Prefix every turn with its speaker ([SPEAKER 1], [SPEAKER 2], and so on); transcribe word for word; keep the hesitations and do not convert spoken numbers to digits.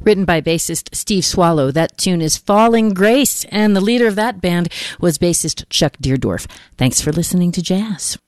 [SPEAKER 1] written by bassist Steve Swallow. That tune is Falling Grace, and the leader of that band was bassist Chuck Deerdorf. Thanks for listening to Jazz.